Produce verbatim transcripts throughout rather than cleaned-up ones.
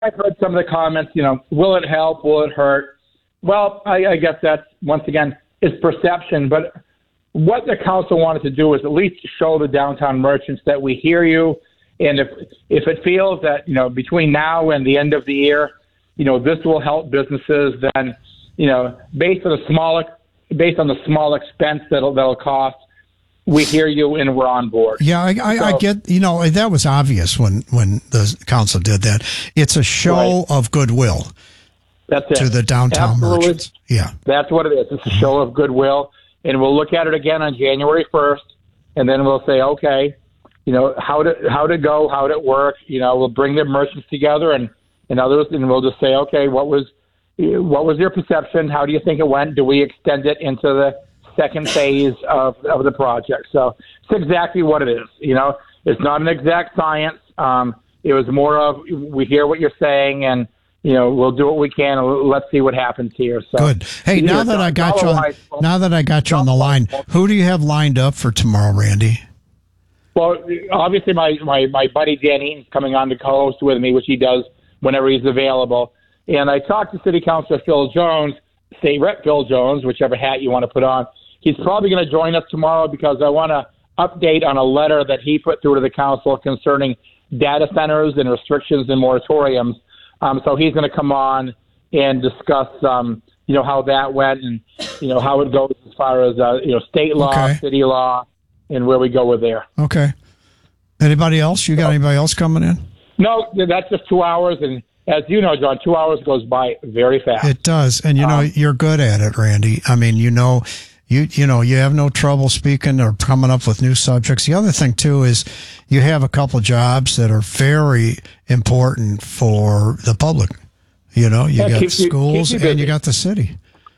I've heard some of the comments, you know, will it help? Will it hurt? Well, I, I guess that's, once again, it's perception. But what the council wanted to do is at least show the downtown merchants that we hear you. And if if it feels that, you know, between now and the end of the year, you know, this will help businesses, then, you know, based on the small, based on the small expense that'll, that'll cost, we hear you and we're on board. Yeah, I, I, so, I get, you know, that was obvious when, when the council did that. It's a show right. of goodwill. That's it. To the downtown Absolutely. merchants. Yeah. That's what it is. It's a show of goodwill. And we'll look at it again on January first, and then we'll say, okay, you know, how did how did it go? How did it work? You know, we'll bring the merchants together and, and others, and we'll just say, okay, what was what was your perception? How do you think it went? Do we extend it into the second phase of, of the project? So it's exactly what it is. You know, it's not an exact science. Um, it was more of, we hear what you're saying, and, you know, we'll do what we can, and let's see what happens here. So good. Hey, now that I got you on, now that I got you on the line, who do you have lined up for tomorrow, Randy? Well, obviously my, my, my buddy Dan Eaton's coming on to co-host with me, which he does whenever he's available. And I talked to City Councilor Phil Jones, State Rep Phil Jones, whichever hat you want to put on. He's probably going to join us tomorrow because I want to update on a letter that he put through to the council concerning data centers and restrictions and moratoriums. Um, so he's going to come on and discuss, um, you know, how that went and, you know, how it goes as far as, uh, you know, state law, okay. city law, and where we go with there. Okay. Anybody else? You got anybody else coming in? No, that's just two hours. And as you know, John, two hours goes by very fast. It does. And, you know, um, you're good at it, Randy. I mean, you know, you you know, you have no trouble speaking or coming up with new subjects. The other thing, too, is you have a couple jobs that are very important for the public. You know, you yeah, got schools you, you and you got the city.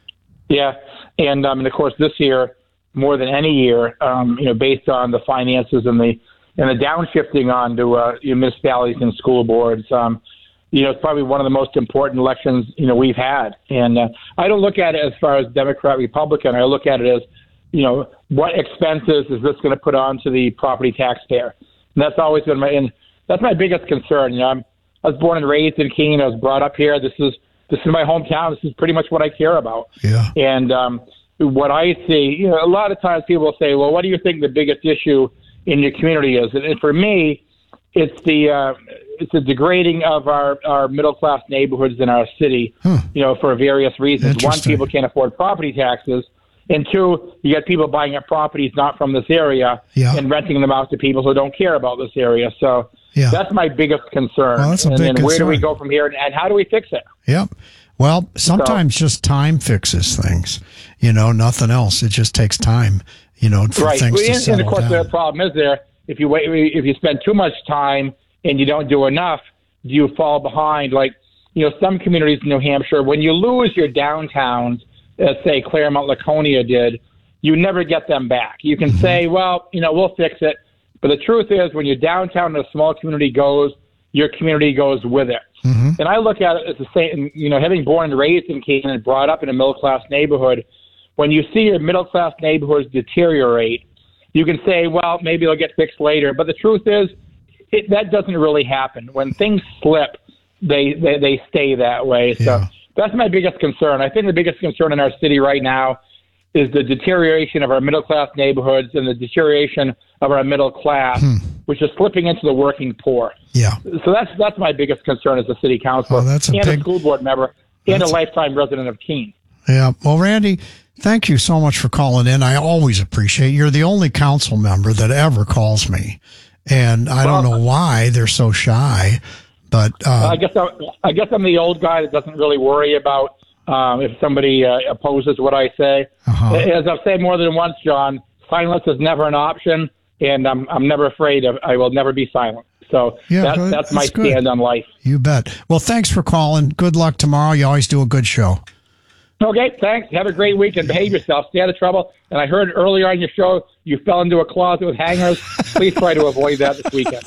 Yeah. And, um, and of course, this year, more than any year, um, you know, based on the finances and the and the downshifting onto uh, municipalities and school boards, um, you know, it's probably one of the most important elections, you know, we've had. And uh, I don't look at it as far as Democrat, Republican. I look at it as, you know, what expenses is this going to put on to the property taxpayer? And that's always been my, and that's my biggest concern. You know, I'm, I was born and raised in Keene. I was brought up here. This is, this is my hometown. This is pretty much what I care about. Yeah. And um, what I see, you know, a lot of times people will say, well, what do you think the biggest issue in your community is? And for me, it's the uh, it's the degrading of our, our middle class neighborhoods in our city. Hmm. You know, for various reasons. One, people can't afford property taxes, and two, you got people buying up properties not from this area yeah. and renting them out to people who don't care about this area. So yeah. that's my biggest concern. Well, that's a and big then concern. Where do we go from here, and, and how do we fix it? Yep. Well, sometimes so, just time fixes things. You know, nothing else. It just takes time. You know, for right. things well, to and, settle and of course, down. the problem is there. If you wait, if you spend too much time and you don't do enough, you fall behind. Like, you know, some communities in New Hampshire, when you lose your downtowns, as say Claremont Laconia did, you never get them back. You can mm-hmm. say, well, you know, we'll fix it. But the truth is, when your downtown in a small community goes, your community goes with it. Mm-hmm. And I look at it as the same, you know, having born and raised in Keene and brought up in a middle-class neighborhood, when you see your middle-class neighborhoods deteriorate, you can say, well, maybe it'll get fixed later. But the truth is, it, that doesn't really happen. When things slip, they, they, they stay that way. So yeah. that's my biggest concern. I think the biggest concern in our city right now is the deterioration of our middle-class neighborhoods and the deterioration of our middle class, hmm. which is slipping into the working poor. Yeah. So that's that's my biggest concern as a city councilor oh, that's a and big, a school board member and a lifetime resident of Keene. Yeah. Well, Randy, thank you so much for calling in. I always appreciate it. You're the only council member that ever calls me. And I well, don't know why they're so shy, but uh, I guess I'm, I guess I'm the old guy that doesn't really worry about um, if somebody uh, opposes what I say. Uh-huh. As I've said more than once, John, silence is never an option, and I'm I'm never afraid of. I will never be silent. So yeah, that, that's, that's my good. stand on life. You bet. Well, thanks for calling. Good luck tomorrow. You always do a good show. Okay, thanks. Have a great week and behave yourself. Stay out of trouble. And I heard earlier on your show you fell into a closet with hangers. Please try to avoid that this weekend.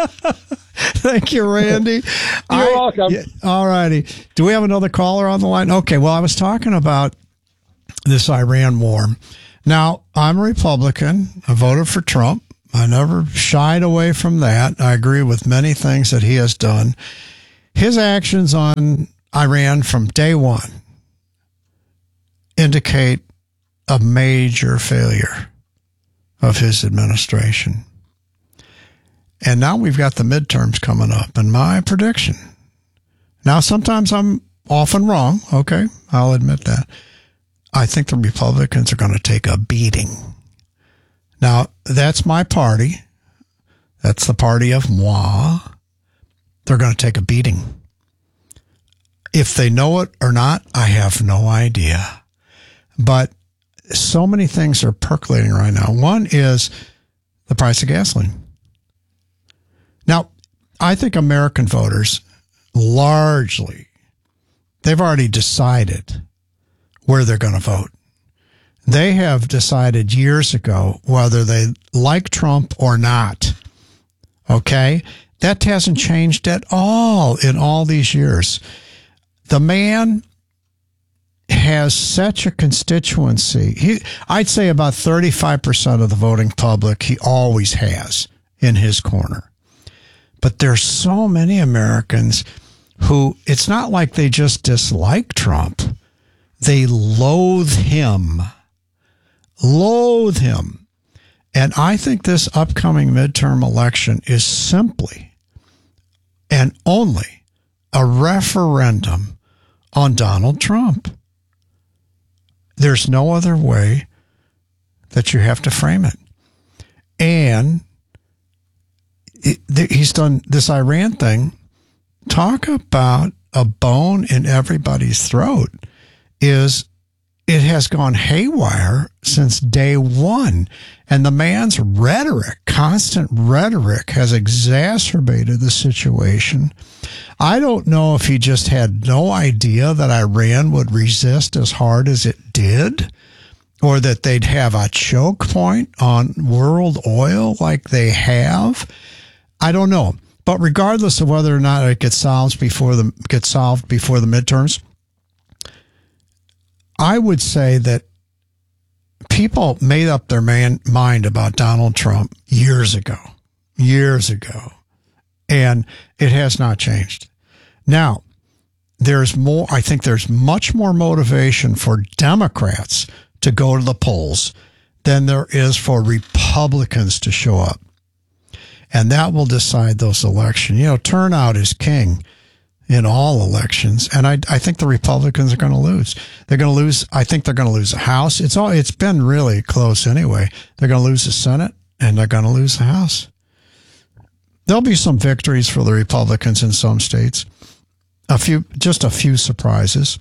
Thank you, Randy. You're I, welcome. Yeah, all righty. Do we have another caller on the line? Okay, well, I was talking about this Iran war. Now, I'm a Republican. I voted for Trump. I never shied away from that. I agree with many things that he has done. his actions on Iran from day one indicate a major failure of his administration. And now we've got the midterms coming up, and my prediction. Now, sometimes I'm often wrong. Okay, I'll admit that. I think the Republicans are going to take a beating. Now, that's my party. That's the party of moi. They're going to take a beating. If they know it or not, I have no idea. But so many things are percolating right now. One is the price of gasoline. Now, I think American voters largely, they've already decided where they're going to vote. They have decided years ago whether they like Trump or not. Okay? That hasn't changed at all in all these years. The man has such a constituency. He, I'd say about thirty-five percent of the voting public he always has in his corner. But there's so many Americans who, it's not like they just dislike Trump. They loathe him. Loathe him. And I think this upcoming midterm election is simply and only a referendum on Donald Trump. There's no other way that you have to frame it. And it, he's done this Iran thing. Talk about a bone in everybody's throat. Is it has gone haywire since day one. And the man's rhetoric, constant rhetoric, has exacerbated the situation. I don't know if he just had no idea that Iran would resist as hard as it did, or that they'd have a choke point on world oil like they have. I don't know. But regardless of whether or not it gets solved before the gets solved before the midterms, I would say that people made up their man, mind about Donald Trump years ago, years ago, and it has not changed. Now, there's more, I think there's much more motivation for Democrats to go to the polls than there is for Republicans to show up. And that will decide those elections. You know, turnout is king in all elections, and I, I think the Republicans are going to lose. They're going to lose. I think they're going to lose the House. It's all. It's been really close anyway. They're going to lose the Senate, and they're going to lose the House. There'll be some victories for the Republicans in some states. A few, just a few surprises,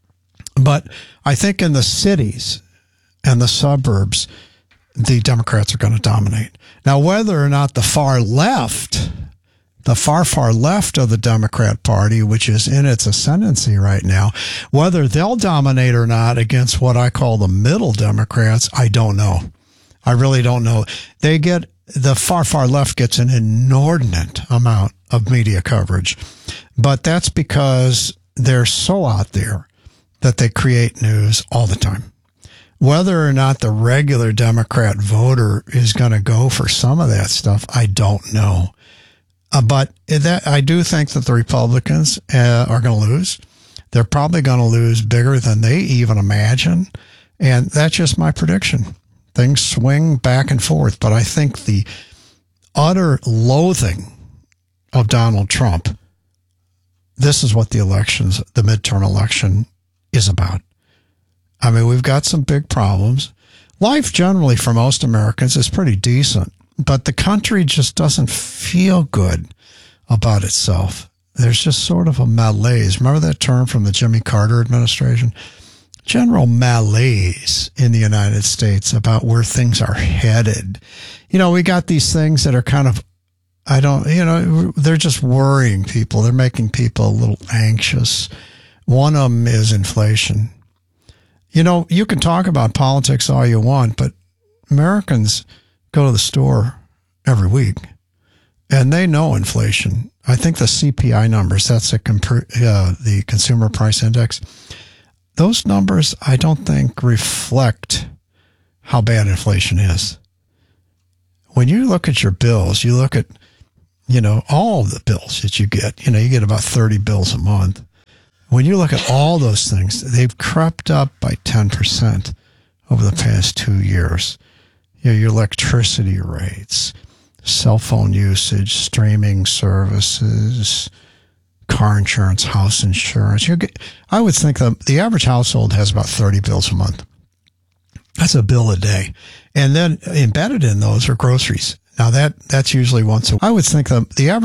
but I think in the cities and the suburbs, the Democrats are going to dominate. Now, whether or not the far left, the far, far left of the Democrat Party, which is in its ascendancy right now, whether they'll dominate or not against what I call the middle Democrats, I don't know. I really don't know. They get, the far, far left gets an inordinate amount of media coverage, but that's because they're so out there that they create news all the time. Whether or not the regular Democrat voter is going to go for some of that stuff, I don't know. Uh, but that, I do think that the Republicans uh, are going to lose. They're probably going to lose bigger than they even imagine. And that's just my prediction. Things swing back and forth. But I think the utter loathing of Donald Trump, this is what the elections, the midterm election is about. I mean, we've got some big problems. Life generally for most Americans is pretty decent, but the country just doesn't feel good about itself. There's just sort of a malaise. Remember that term from the Jimmy Carter administration? General malaise in the United States about where things are headed. You know, we got these things that are kind of, I don't, you know, they're just worrying people. They're making people a little anxious. One of them is inflation. You know, you can talk about politics all you want, but Americans go to the store every week, and they know inflation. I think the C P I numbers, that's a comp- uh, the Consumer Price Index, those numbers I don't think reflect how bad inflation is. When you look at your bills, you look at you know, all the bills that you get. You know, you get about thirty bills a month. When you look at all those things, they've crept up by ten percent over the past two years. You know, your electricity rates, cell phone usage, streaming services, car insurance, house insurance. You get, I would think that the average household has about thirty bills a month. That's a bill a day. And then embedded in those are groceries. Now that that's usually once a, I would think that the average